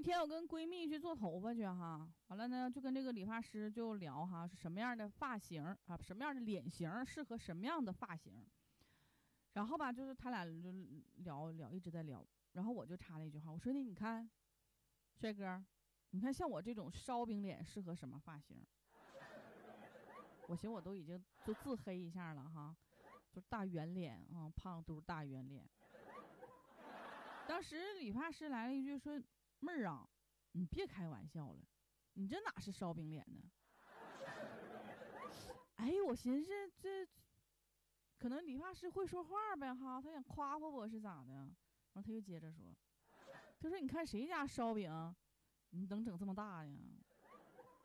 天我跟闺蜜去做头发去哈，完了呢就跟这个理发师就聊哈，是什么样的发型啊，什么样的脸型适合什么样的发型。然后吧，就是他俩就聊，一直在聊。然后我就插了一句话，我说你看，帅哥，你看像我这种烧饼脸适合什么发型？我寻思我都已经就自黑一下了哈，就是大圆脸啊，胖嘟大圆脸。当时理发师来了一句说：“妹儿啊，你别开玩笑了，你这哪是烧饼脸呢？”哎，我寻思这可能理发师会说话呗哈，他想夸夸我是咋的？然后他又接着说：“他说你看谁家烧饼，你能整这么大呀？